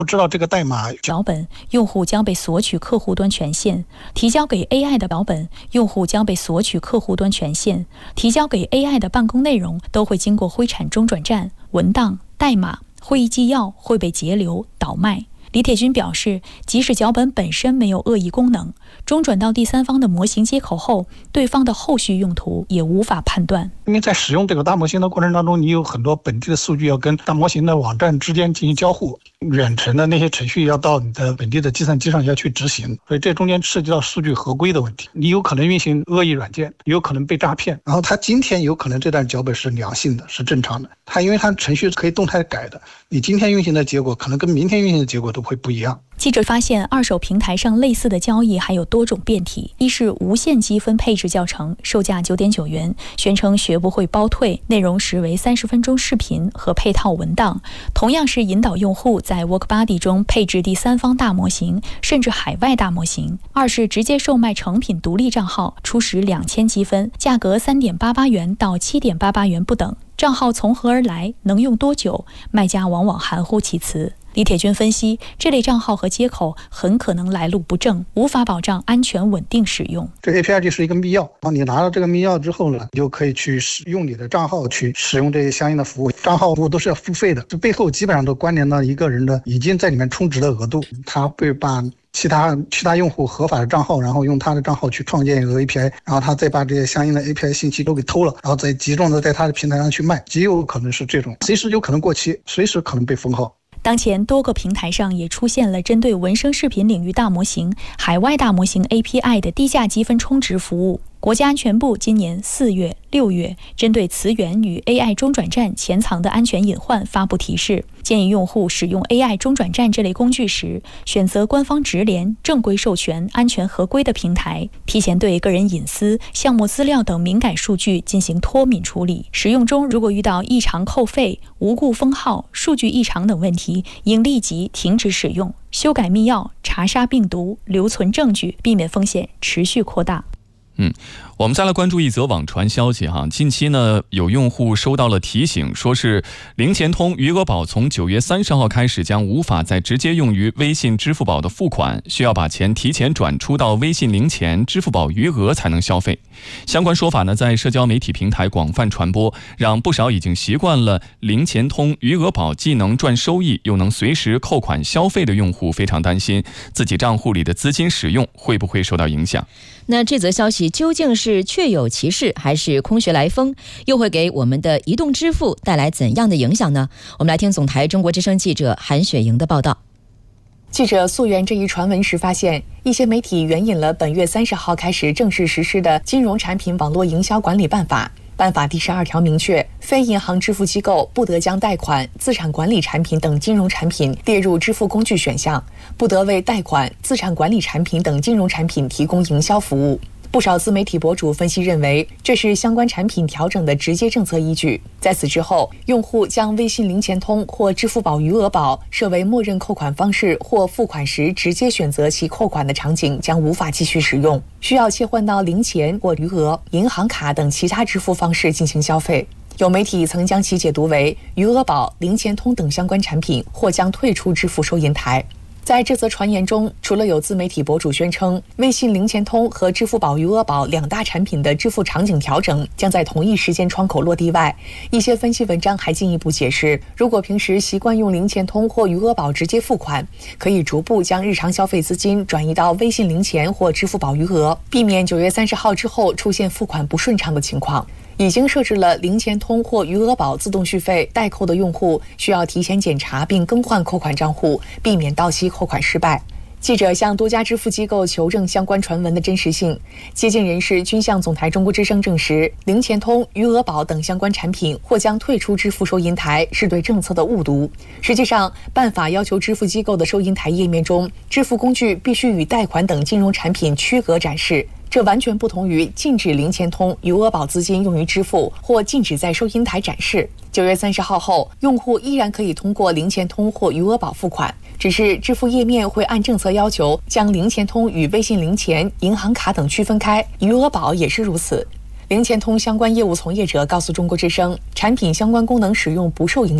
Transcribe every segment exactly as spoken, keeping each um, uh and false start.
知道这个代码脚本，用户将被索取客户端权限；提交给 A I 的脚本，用户将被索取客户端权限；提交给 A I 的办公内容都会经过灰产中转站，文档、代码、会议纪要会被截留、倒卖。李铁军表示，即使脚本本身没有恶意功能，中转到第三方的模型接口后，对方的后续用途也无法判断。 因为在使用这个大模型的过程当中，你有很多本地的数据要跟大模型的网站之间进行交互，远程的那些程序要到你的本地的计算机上要去执行，所以这中间涉及到数据合规的问题。你有可能运行恶意软件，有可能被诈骗，然后它今天有可能这段脚本是良性的，是正常的，它因为它程序可以动态改的，你今天运行的结果可能跟明天运行的结果都会不一样。 记者发现，二手平台上类似的交易还有多种变体。一是无限积分配置教程，售价九点九元，宣称学不会包退，内容时为三十分钟视频和配套文档。同样是引导用户在 WorkBuddy 中配置第三方大模型，甚至海外大模型。二是直接售卖成品独立账号，初始两千积分，价格三点八八元到七点八八元不等。账号从何而来，能用多久，卖家往往含糊其辞。李铁军分析，这类账号和接口很可能来路不正，无法保障安全稳定使用。 这 A P I 就是一个密钥，然后你拿到这个密钥之后呢，你就可以去使用你的账号去使用这些相应的服务。账号服务都是要付费的，这背后基本上都关联到一个人的已经在里面充值的额度，他会把其他其他用户合法的账号，然后用他的账号去创建一个 A P I， 然后他再把这些相应的 A P I 信息都给偷了，然后再集中的在他的平台上去卖，极有可能是这种，随时有可能过期，随时可能被封号。 当前多个平台上也出现了针对文生视频领域大模型、海外大模型 A P I 的低价积分充值服务。国家安全部今年四月、六月针对词源与 A I 中转站潜藏的安全隐患发布提示，建议用户使用 A I 中转站这类工具时，选择官方直联、正规授权、安全合规的平台，提前对个人隐私、项目资料等敏感数据进行脱敏处理。使用中如果遇到异常扣费、无故封号、数据异常等问题，应立即停止使用，修改密钥、查杀病毒、留存证据，避免风险持续扩大。 嗯，我们再来关注一则网传消息哈。近期呢，有用户收到了提醒，说是零钱通、余额宝从九月三十号开始将无法再直接用于微信、支付宝的付款，需要把钱提前转出到微信零钱、支付宝余额才能消费。相关说法呢，在社交媒体平台广泛传播，让不少已经习惯了零钱通、余额宝既能赚收益，又能随时扣款消费的用户非常担心自己账户里的资金使用会不会受到影响。 那这则消息究竟是确有其事，还是空穴来风？又会给我们的移动支付带来怎样的影响呢？我们来听总台中国之声记者韩雪莹的报道。 记者溯源这一传闻时发现，一些媒体援引了本月三十号开始正式实施的《金融产品网络营销管理办法》。办法第十二条明确，非银行支付机构不得将贷款、资产管理产品等金融产品列入支付工具选项，不得为贷款、资产管理产品等金融产品提供营销服务。不少自媒体博主分析认为，这是相关产品调整的直接政策依据。在此之后，用户将微信零钱通或支付宝余额宝设为默认扣款方式，或付款时直接选择其扣款的场景将无法继续使用，需要切换到零钱或余额、银行卡等其他支付方式进行消费。有媒体曾将其解读为余额宝、零钱通等相关产品或将退出支付收银台。在这则传言中，除了有自媒体博主宣称微信零钱通和支付宝余额宝两大产品的支付场景调整将在同一时间窗口落地外，一些分析文章还进一步解释，如果平时习惯用零钱通或余额宝直接付款，可以逐步将日常消费资金转移到微信零钱或支付宝余额，避免九月三十号之后出现付款不顺畅的情况。已经设置了零钱通或余额宝自动续费代扣的用户，需要提前检查并更换扣款账户，避免到期扣款失败。记者向多家支付机构求证相关传闻的真实性，接近人士均向总台中国之声证实，零钱通、余额宝等相关产品或将退出支付收银台是对政策的误读。实际上，办法要求支付机构的收银台页面中，支付工具必须与贷款等金融产品区隔展示。这完全不同于禁止零钱通、余额宝资金用于支付或禁止在收银台展示。九月三十号后，用户依然可以通过零钱通或余额宝付款，只是支付页面会按政策要求将零钱通与微信零钱、银行卡等区分开，余额宝也是如此。零钱通相关业务从业者告诉中国之声，产品相关功能使用不受影响。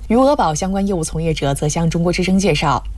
余额宝相关业务从业者则向中国之声介绍，